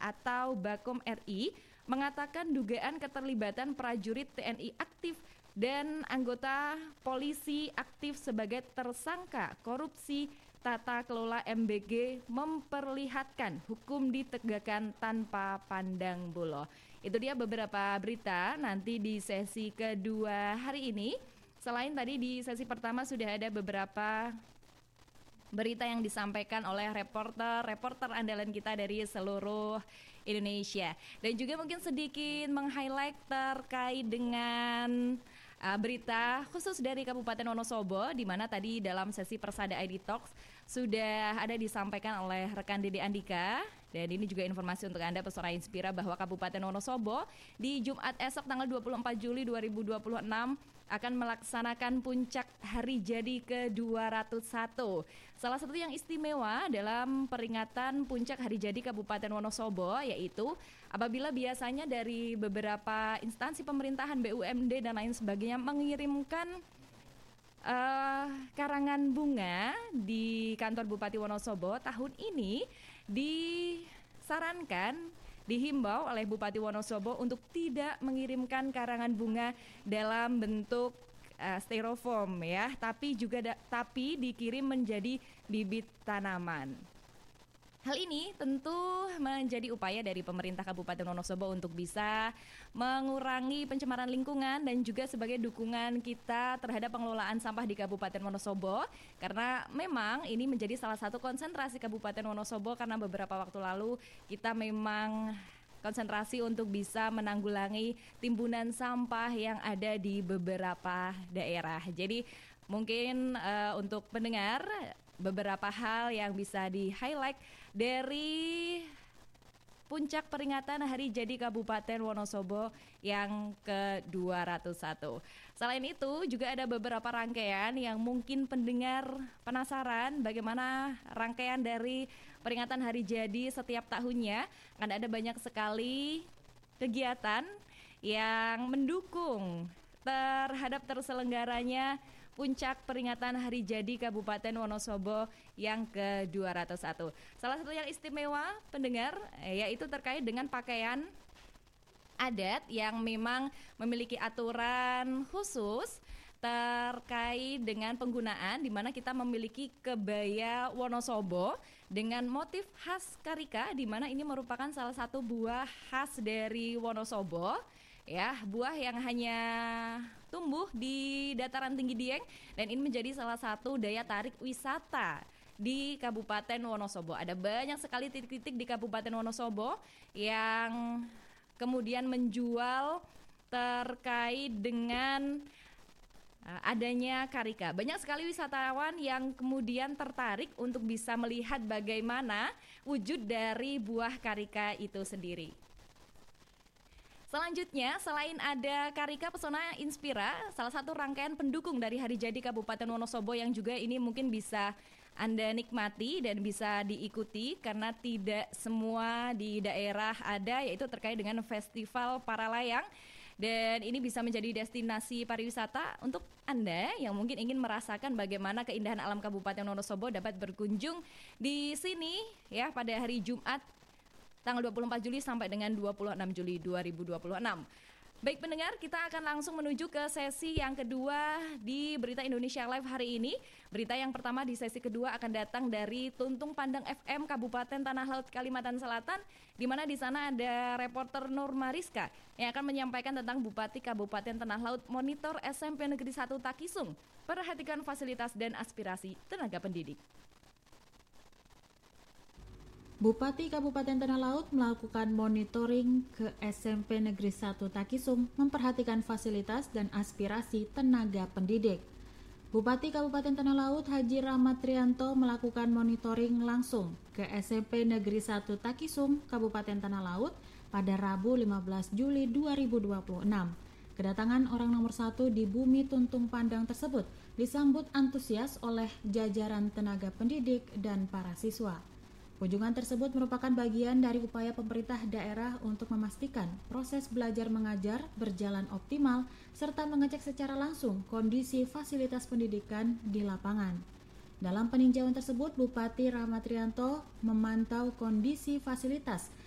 atau Bakom RI mengatakan dugaan keterlibatan prajurit TNI aktif dan anggota polisi aktif sebagai tersangka korupsi tata kelola MBG memperlihatkan hukum ditegakkan tanpa pandang bulu. Itu dia beberapa berita nanti di sesi kedua hari ini. Selain tadi di sesi pertama sudah ada beberapa berita yang disampaikan oleh reporter andalan kita dari seluruh Indonesia. Dan juga mungkin sedikit meng-highlight terkait dengan berita khusus dari Kabupaten Wonosobo, di mana tadi dalam sesi Persada ID Talks sudah ada disampaikan oleh rekan Dede Andika. Dan ini juga informasi untuk Anda pesona Inspira bahwa Kabupaten Wonosobo di Jumat esok tanggal 24 Juli 2026 akan melaksanakan puncak hari jadi ke-201. Salah satu yang istimewa dalam peringatan puncak hari jadi Kabupaten Wonosobo yaitu apabila biasanya dari beberapa instansi pemerintahan, BUMD dan lain sebagainya mengirimkan karangan bunga di kantor Bupati Wonosobo, tahun ini dihimbau oleh Bupati Wonosobo untuk tidak mengirimkan karangan bunga dalam bentuk styrofoam ya, tapi dikirim menjadi bibit tanaman. Hal ini tentu menjadi upaya dari pemerintah Kabupaten Wonosobo untuk bisa mengurangi pencemaran lingkungan dan juga sebagai dukungan kita terhadap pengelolaan sampah di Kabupaten Wonosobo, karena memang ini menjadi salah satu konsentrasi Kabupaten Wonosobo karena beberapa waktu lalu kita memang konsentrasi untuk bisa menanggulangi timbunan sampah yang ada di beberapa daerah. Jadi mungkin untuk pendengar beberapa hal yang bisa di-highlight dari puncak peringatan Hari Jadi Kabupaten Wonosobo yang ke-201. Selain itu juga ada beberapa rangkaian yang mungkin pendengar penasaran bagaimana rangkaian dari peringatan Hari Jadi setiap tahunnya. Akan ada banyak sekali kegiatan yang mendukung terhadap terselenggaranya puncak peringatan Hari Jadi Kabupaten Wonosobo yang ke-201. Salah satu yang istimewa pendengar yaitu terkait dengan pakaian adat yang memang memiliki aturan khusus terkait dengan penggunaan, di mana kita memiliki kebaya Wonosobo dengan motif khas karika, di mana ini merupakan salah satu buah khas dari Wonosobo. Ya, buah yang hanya tumbuh di dataran tinggi Dieng, dan ini menjadi salah satu daya tarik wisata di Kabupaten Wonosobo. Ada banyak sekali titik-titik di Kabupaten Wonosobo yang kemudian menjual terkait dengan adanya karika. Banyak sekali wisatawan yang kemudian tertarik untuk bisa melihat bagaimana wujud dari buah karika itu sendiri. Selanjutnya, selain ada karika pesona Inspira, salah satu rangkaian pendukung dari Hari Jadi Kabupaten Wonosobo yang juga ini mungkin bisa Anda nikmati dan bisa diikuti karena tidak semua di daerah ada, yaitu terkait dengan Festival Paralayang. Dan ini bisa menjadi destinasi pariwisata untuk Anda yang mungkin ingin merasakan bagaimana keindahan alam Kabupaten Wonosobo dapat berkunjung di sini ya pada hari Jumat tanggal 24 Juli sampai dengan 26 Juli 2026. Baik pendengar, kita akan langsung menuju ke sesi yang kedua di Berita Indonesia Live hari ini. Berita yang pertama di sesi kedua akan datang dari Tuntung Pandang FM Kabupaten Tanah Laut Kalimantan Selatan, di mana di sana ada reporter Nur Mariska yang akan menyampaikan tentang Bupati Kabupaten Tanah Laut Monitor SMP Negeri 1 Takisung. Perhatikan fasilitas dan aspirasi tenaga pendidik. Bupati Kabupaten Tanah Laut melakukan monitoring ke SMP Negeri 1 Takisung memperhatikan fasilitas dan aspirasi tenaga pendidik. Bupati Kabupaten Tanah Laut Haji Rahmat Trianto melakukan monitoring langsung ke SMP Negeri 1 Takisung, Kabupaten Tanah Laut pada Rabu 15 Juli 2026. Kedatangan orang nomor 1 di Bumi Tuntung Pandang tersebut disambut antusias oleh jajaran tenaga pendidik dan para siswa. Kunjungan tersebut merupakan bagian dari upaya pemerintah daerah untuk memastikan proses belajar mengajar berjalan optimal serta mengecek secara langsung kondisi fasilitas pendidikan di lapangan. Dalam peninjauan tersebut, Bupati Rahmat Trianto memantau kondisi fasilitas